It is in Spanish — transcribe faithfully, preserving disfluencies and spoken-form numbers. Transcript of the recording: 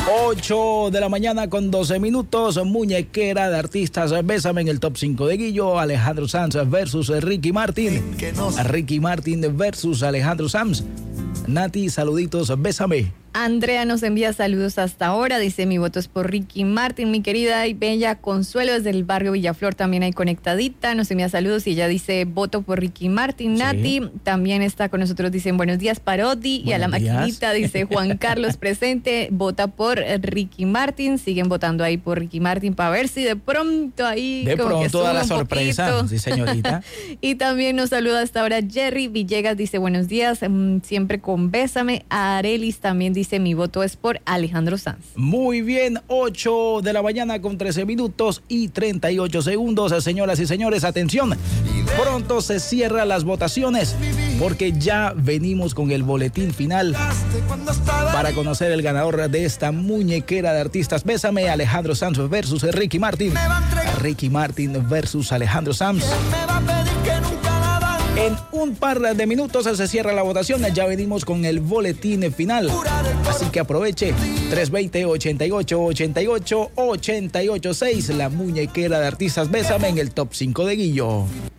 ocho de la mañana con doce minutos, muñequera de artistas, bésame en el top cinco de Guillo, Alejandro Sanz versus Ricky Martin, Ricky Martin versus Alejandro Sanz. Nati, saluditos, bésame. Andrea nos envía saludos hasta ahora, dice mi voto es por Ricky Martin, mi querida y bella Consuelo desde el barrio Villaflor también hay conectadita, nos envía saludos y ella dice voto por Ricky Martin. Sí. Nati también está con nosotros, dicen buenos días Parodi, buenos y a la días. Maquinita dice Juan Carlos presente, vota por Ricky Martin, siguen votando ahí por Ricky Martin para ver si de pronto ahí de como pronto que da la sorpresa, poquito. Sí señorita. Y también nos saluda hasta ahora Jerry Villegas, dice buenos días, siempre con bésame. Arelis también dice Dice, mi voto es por Alejandro Sanz. Muy bien, ocho de la mañana con trece minutos y treinta y ocho segundos. Señoras y señores, atención. Pronto se cierran las votaciones porque ya venimos con el boletín final para conocer el ganador de esta muñequera de artistas. Bésame, Alejandro Sanz versus Ricky Martin. Ricky Martin versus Alejandro Sanz. En un par de minutos se cierra la votación, ya venimos con el boletín final, así que aproveche. Tres dos cero, ochenta y ocho, ochenta y ocho, ochenta y ocho seis, la muñequera de artistas, bésame en el top cinco de Guillo.